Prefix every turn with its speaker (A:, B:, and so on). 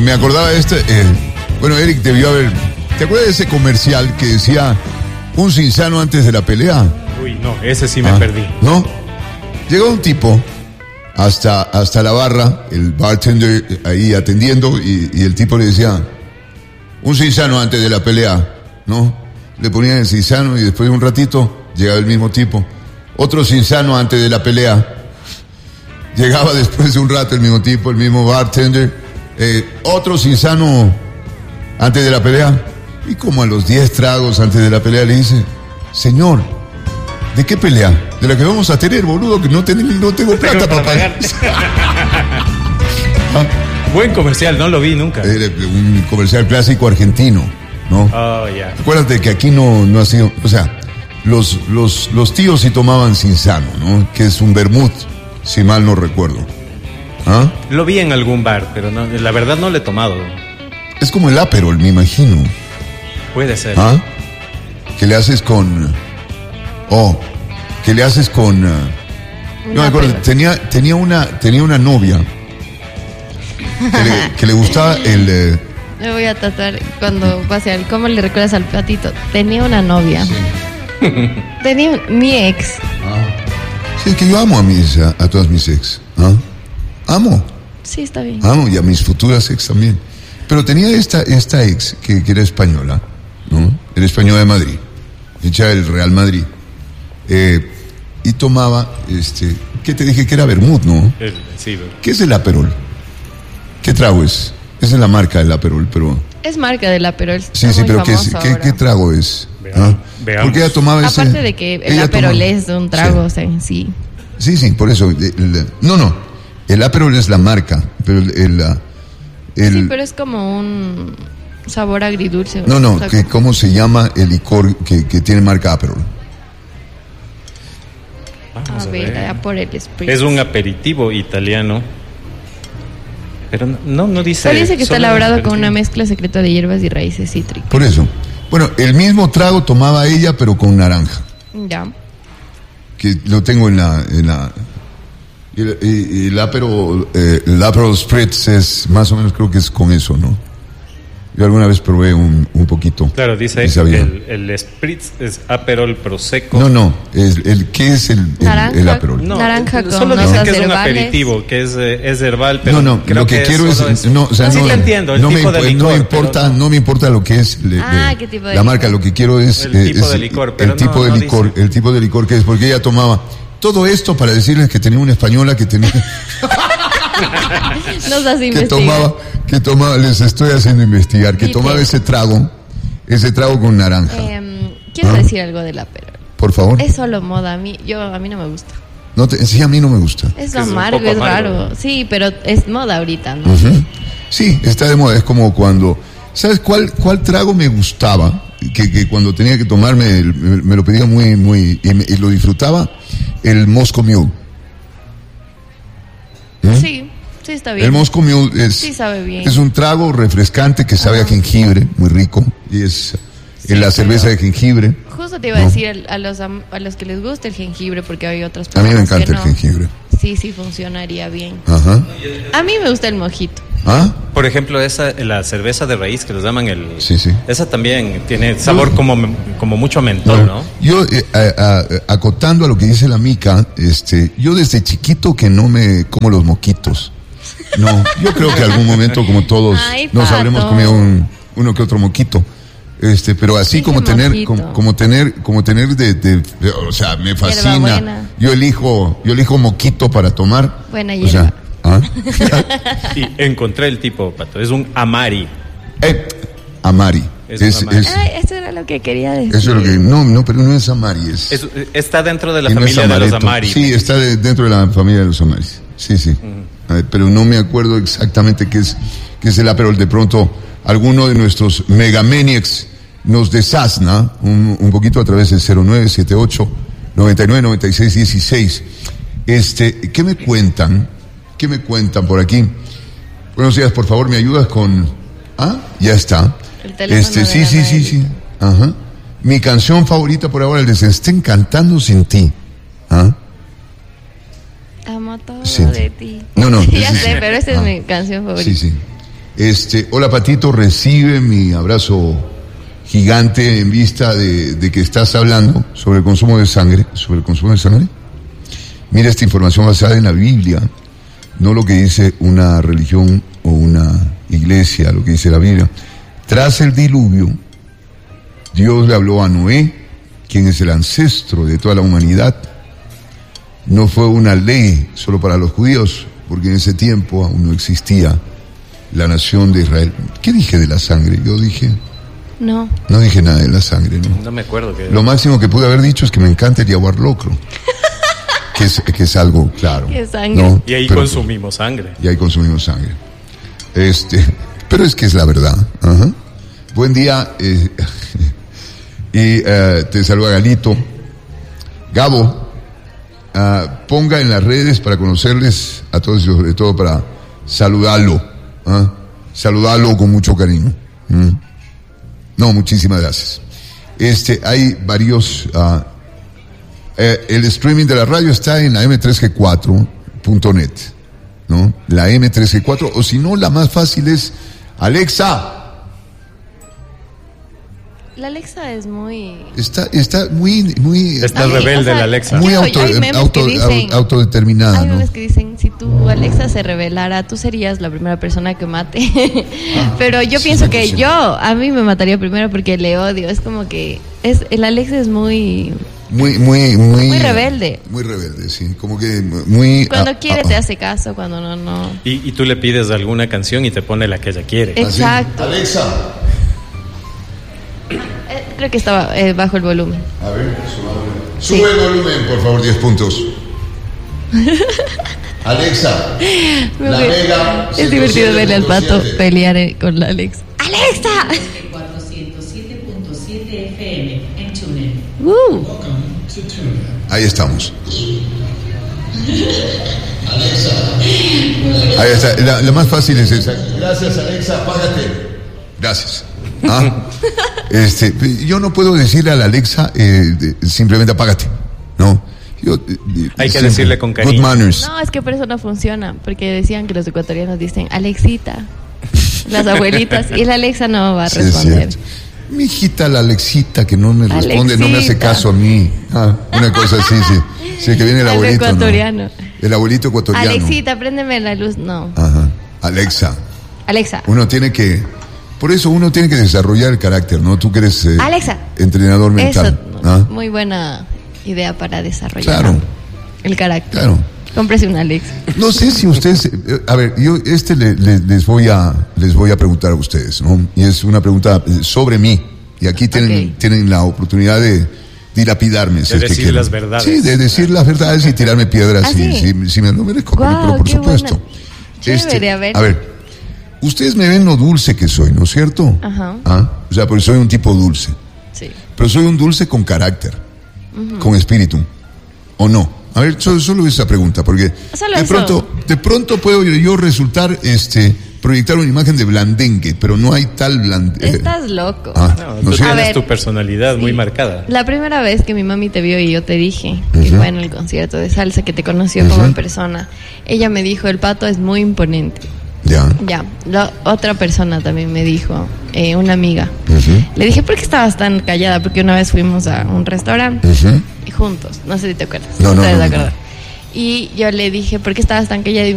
A: me acordaba de bueno, Eric debió haber... ¿Te acuerdas de ese comercial que decía un sinsano antes de la pelea?
B: Uy, no, ese sí me perdí.
A: ¿No? Llegó un tipo hasta la barra, el bartender ahí atendiendo, y el tipo le decía, un sinsano antes de la pelea, ¿no? Le ponían el sinsano y después de un ratito llegaba el mismo tipo. Otro sinsano antes de la pelea. Llegaba después de un rato el mismo tipo, el mismo bartender. Otro sinsano antes de la pelea. Y como a los 10 tragos antes de la pelea le dice, señor, ¿de qué pelea? De la que vamos a tener, boludo, que no tengo plata para pagar.
B: Buen comercial, no lo vi nunca.
A: Un comercial clásico argentino, ¿no?
B: Oh, ya.
A: Acuérdate que aquí no ha sido, o sea, los tíos sí tomaban sinsano, ¿no? Que es un vermut, si mal no recuerdo. ¿Ah?
B: Lo vi en algún bar, pero no, la verdad no lo he tomado.
A: Es como el Aperol, me imagino.
B: Puede ser.
A: ¿Ah? Que le haces con... que le haces con... no me acuerdo, tenía una novia que le gustaba el...
C: Me voy a tratar cuando pase al... ¿Cómo le recuerdas al patito? Tenía una novia. Sí. Tenía mi ex.
A: Sí, es que yo amo a todas mis ex. ¿Ah? Amo.
C: Sí, está bien.
A: Amo, y a mis futuras ex también. Pero tenía esta ex que era española, ¿no? Era española de Madrid, hecha del Real Madrid. Y tomaba, ¿qué te dije? Que era vermut, ¿no?
B: Sí.
A: ¿Qué es el Aperol? ¿Qué trago es? Esa es la marca del Aperol, pero...
C: Es marca del Aperol.
A: Sí, pero ¿qué trago es?
B: Veamos.
A: Porque ella tomaba ese...
C: Aparte de que el Aperol es un trago, sí. O sea, en sí.
A: Sí, por eso. No. El Aperol es la marca, pero
C: sí, pero es como un sabor agridulce.
A: No, o sea, ¿cómo se llama el licor que tiene marca Aperol?
C: A ver, por el spritz.
B: Es un aperitivo italiano. Pero no dice...
C: Pero dice que está elaborado con una mezcla secreta de hierbas y raíces cítricas.
A: Por eso. Bueno, el mismo trago tomaba ella, pero con naranja.
C: Ya.
A: Que lo tengo en la y el Aperol Spritz es más o menos, creo que es con eso, ¿no? Yo alguna vez probé un poquito.
B: Claro, dice el Spritz es Aperol Prosecco.
A: No, ¿qué es el Aperol?
C: No, naranja con
B: solo dice que es un aperitivo, que es herbal, pero
A: no,
B: creo
A: lo que quiero es
B: sí te entiendo, el tipo de licor.
A: No me importa lo que es
C: ¿qué tipo de
A: la marca, lo que quiero es
B: el tipo de licor, pero
A: el tipo de licor que es, porque ella tomaba todo esto para decirles que tenía una española que tenía
C: Nos hace investigar.
A: Que tomaba, les estoy haciendo investigar, que tomaba ese trago con naranja.
C: Quiero decir algo del Aperol.
A: Por favor.
C: Es solo moda, a mí no me gusta.
A: Sí, a mí no me gusta.
C: Es amargo, es raro. Sí, pero es moda ahorita, ¿no?
A: Uh-huh. Sí, está de moda, es como cuando... ¿Sabes cuál trago me gustaba? Que cuando tenía que tomarme, me lo pedía muy, y lo disfrutaba, el Moscow Mule.
C: Sí, está bien.
A: El Moscow Mule
C: sí sabe bien.
A: Es un trago refrescante que sabe a jengibre, muy rico, y es la cerveza de jengibre.
C: Justo te iba a decir a los que les gusta el jengibre, porque hay otras personas.
A: A mí me encanta el jengibre.
C: Sí, funcionaría bien.
A: Ajá.
C: A mí me gusta el mojito.
A: ¿Ah?
B: Por ejemplo, la cerveza de raíz que les llaman
A: Sí.
B: Esa también tiene sabor como mucho mentol, ¿no?
A: Yo, acotando a lo que dice la Mica, yo desde chiquito que no me como los moquitos. No, yo creo que algún momento, como todos, nos habremos comido uno que otro moquito. Pero así como tener o sea, me fascina. Yo elijo moquito para tomar.
C: Buena hierba.
A: O sea,
B: y encontré el tipo, Pato, es un Amari.
A: Amari.
C: Eso era lo que quería decir.
A: Eso es lo que no, pero no es Amari,
B: está dentro de la familia de los Amari.
A: Sí, está dentro de la familia de los Amaris. Sí. A ver, pero no me acuerdo exactamente qué es el Aperol. De pronto alguno de nuestros megamaniacs nos desasna un poquito a través del 0978 9996 16. ¿Qué me cuentan por aquí? Buenos días, por favor, ¿me ayudas con...? Ya está.
C: El teléfono
A: sí. Ajá. Mi canción favorita por ahora, les estén cantando sin ti.
C: Amo todo de ti.
A: No.
C: Ya sé, pero esa es mi canción favorita.
A: Sí. Hola Patito, recibe mi abrazo gigante en vista de que estás hablando sobre el consumo de sangre. ¿Sobre el consumo de sangre? Mira esta información basada en la Biblia, no lo que dice una religión o una iglesia, lo que dice la Biblia. Tras el diluvio, Dios le habló a Noé, quien es el ancestro de toda la humanidad. No fue una ley solo para los judíos, porque en ese tiempo aún no existía la nación de Israel. ¿Qué dije de la sangre? Yo dije...
C: No
A: dije nada de la sangre, ¿no?
B: No me acuerdo.
A: Lo máximo que pude haber dicho es que me encanta el yaguar locro. que es algo claro.
C: ¿Qué sangre?
A: ¿No?
B: Y ahí consumimos sangre.
A: Y ahí consumimos sangre. Pero es que es la verdad. Ajá. Buen día. Te saluda Galito. Gabo, ponga en las redes para conocerles a todos y sobre todo para saludarlo. Saludarlo con mucho cariño. No, muchísimas gracias. Hay varios... el streaming de la radio está en la m3g4.net, ¿no? La M3G4, o si no, la más fácil es Alexa.
C: La Alexa es muy...
A: Está muy...
B: Está rebelde la Alexa.
A: Muy
C: hay memes que dicen,
A: autodeterminada,
C: hay
A: ¿no?
C: memes que dicen, si tu Alexa se revelara, tú serías la primera persona que mate. Pero yo pienso que a mí me mataría primero porque le odio. Es como que el Alexa es muy rebelde.
A: Muy rebelde, sí. Como que muy...
C: Cuando quiere te hace caso, cuando no.
B: Y tú le pides alguna canción y te pone la que ella quiere.
C: Exacto.
A: Alexa.
C: Creo que estaba bajo el volumen.
A: A ver, sube el volumen, por favor, 10 puntos. Alexa. La Mega.
C: Es divertido verle al pato pelear con la Alexa. ¡Alexa!
D: 407.7 FM en TuneIn.
A: Ahí estamos. Ahí está. La más fácil es esa. Gracias, Alexa, apágate. Gracias. Yo no puedo decirle a la Alexa simplemente apágate, ¿no?
B: Hay que decirle con cariño.
A: Good manners.
C: No, es que por eso no funciona, porque decían que los ecuatorianos dicen Alexita, las abuelitas, y la Alexa no va a responder.
A: Mi hijita, la Alexita, que no me responde,
C: Alexita.
A: no me hace caso a mí. Una cosa así, sí. Sí, que viene el abuelito,
C: ecuatoriano.
A: ¿no? El abuelito ecuatoriano.
C: Alexita, préndeme la luz. No.
A: Ajá. Alexa.
C: Uno
A: tiene que desarrollar el carácter, ¿no? Tú que eres
C: Alexa.
A: Entrenador mental.
C: Eso, muy buena idea para desarrollar el carácter.
A: Claro.
C: Cómprese una Alexa.
A: No sé si ustedes, a ver, yo les voy a preguntar a ustedes, ¿no? Y es una pregunta sobre mí. Y aquí tienen la oportunidad de dilapidarme.
B: De decir las verdades.
A: Sí, de decir las verdades y tirarme piedras si me lo merezco, pero por supuesto.
C: Chévere,
A: a ver, ustedes me ven lo dulce que soy, ¿no es cierto?
C: Ajá.
A: O sea, porque soy un tipo dulce.
C: Sí.
A: Pero soy un dulce con carácter, con espíritu, ¿o no? A ver, solo esa pregunta, porque de pronto puedo yo resultar, proyectar una imagen de blandengue, pero no hay tal blandengue.
C: Estás loco.
B: Tú tienes tu personalidad muy marcada.
C: La primera vez que mi mami te vio y yo te dije, que fue en el concierto de salsa, que te conoció como persona, ella me dijo, el pato es muy imponente. Ya. La otra persona también me dijo, una amiga. Le dije, ¿por qué estabas tan callada? Porque una vez fuimos a un restaurante juntos. No sé si te acuerdas.
A: No.
C: Y yo le dije, ¿por qué estabas tan callada? Y